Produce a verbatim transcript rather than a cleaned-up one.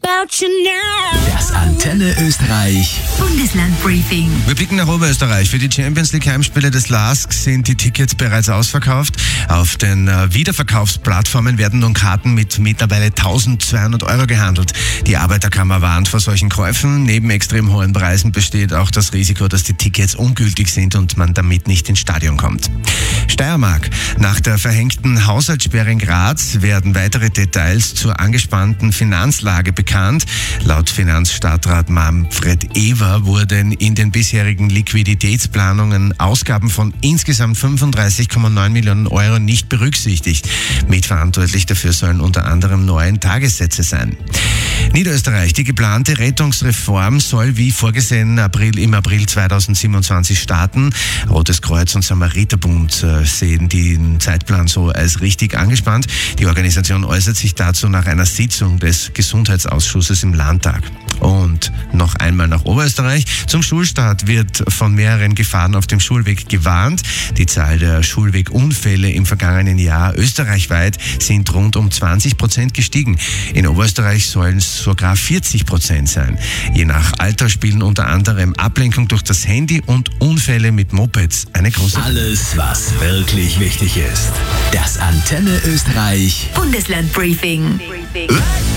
about you now. Das Antenne Österreich Bundesland-Briefing. Wir blicken nach Oberösterreich. Für die Champions League Heimspiele des L A S K sind die Tickets bereits ausverkauft. Auf den äh, Wiederverkaufsplattformen werden nun Karten mit mittlerweile eintausendzweihundert Euro gehandelt. Die Arbeiterkammer warnt vor solchen Käufen. Neben extrem hohen Preisen besteht auch das Risiko, dass die Tickets ungültig sind und man damit nicht ins Stadion kommt. Steiermark. Nach der verhängten Haushaltssperre in Graz werden weitere Details zur angespannten Finanzlage bekannt. Laut Finanzstadtrat Manfred Ewer wurden in den bisherigen Liquiditätsplanungen Ausgaben von insgesamt fünfunddreißig Komma neun Millionen Euro nicht berücksichtigt. Mitverantwortlich dafür sollen unter anderem neun Tagessätze sein. Niederösterreich. Die geplante Rettungsreform soll wie vorgesehen April, im April zweitausendsiebenundzwanzig starten. Rotes Kreuz und Samariterbund äh, sehen den Zeitplan so als richtig angespannt. Die Organisation äußert sich dazu nach einer Sitzung des Gesundheitsausschusses im Landtag. Und noch einmal nach Oberösterreich. Zum Schulstart wird von mehreren Gefahren auf dem Schulweg gewarnt. Die Zahl der Schulwegunfälle im vergangenen Jahr österreichweit sind rund um zwanzig Prozent gestiegen. In Oberösterreich sollen es sogar vierzig Prozent sein. Je nach Alter spielen unter anderem Ablenkung durch das Handy und Unfälle mit Mopeds eine große Rolle. Alles, was wirklich wichtig ist. Das Antenne Österreich Bundesland-Briefing.